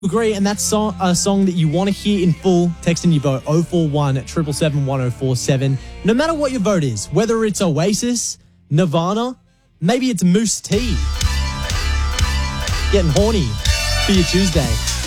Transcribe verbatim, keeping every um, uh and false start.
Agree, and that's so- a song that you want to hear in full. Text in your vote oh four one, seven seven seven, one oh four seven. No matter what your vote is, whether it's Oasis, Nirvana, maybe it's Moose T. Getting horny for your Tuesday.